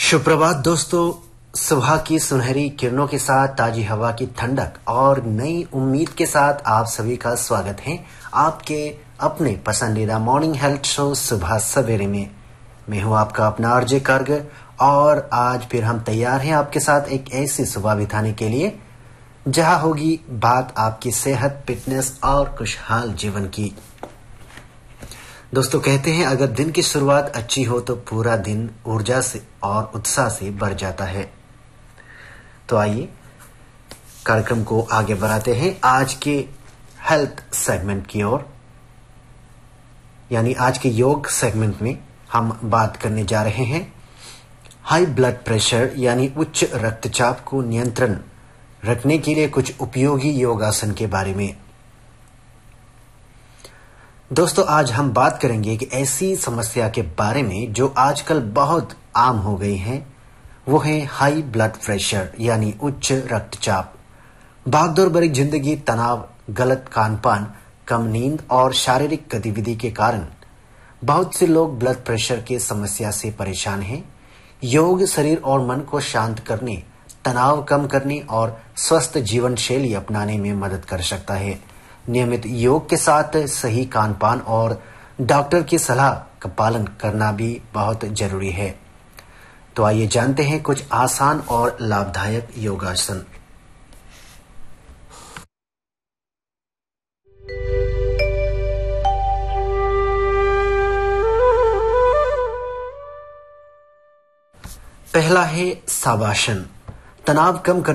सुप्रभात दोस्तों। सुबह की सुनहरी किरणों के साथ ताजी हवा की ठंडक और नई उम्मीद के साथ आप सभी का स्वागत है आपके अपने पसंदीदा मॉर्निंग हेल्थ शो सुबह सवेरे में। मैं हूं आपका अपना आरजे कर्ग और आज फिर हम तैयार हैं आपके साथ एक ऐसी सुबह बिताने के लिए जहां होगी बात आपकी सेहत, फिटनेस और खुशहाल जीवन की। दोस्तों कहते हैं अगर दिन की शुरुआत अच्छी हो तो पूरा दिन ऊर्जा से और उत्साह से भर जाता है। तो आइए कार्यक्रम को आगे बढ़ाते हैं आज के हेल्थ सेगमेंट की ओर, यानी आज के योग सेगमेंट में हम बात करने जा रहे हैं हाई ब्लड प्रेशर यानी उच्च रक्तचाप को नियंत्रण रखने के लिए कुछ उपयोगी योगासन के बारे में। दोस्तों आज हम बात करेंगे एक ऐसी समस्या के बारे में जो आजकल बहुत आम हो गई है, वो है हाई ब्लड प्रेशर यानी उच्च रक्तचाप। भागदौड़ भरी जिंदगी, तनाव, गलत खान-पान, कम नींद और शारीरिक गतिविधि के कारण बहुत से लोग ब्लड प्रेशर की समस्या से परेशान हैं। योग शरीर और मन को शांत करने, तनाव कम करने और स्वस्थ जीवन शैली अपनाने में मदद कर सकता है। नियमित योग के साथ सही खान-पान और डॉक्टर की सलाह का पालन करना भी बहुत जरूरी है। तो आइए जानते हैं कुछ आसान और लाभदायक योगासन। पहला है शवासन। तनाव कम